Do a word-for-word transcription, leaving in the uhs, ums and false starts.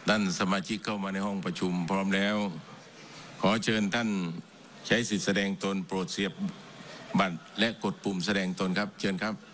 ท่านสมาชิกเข้ามาในห้องประชุมพร้อมแล้วขอเชิญท่านใช้สิทธิแสดงตนโปรดเสียบบัตรและกดปุ่มแสดงตนครับเชิญครับ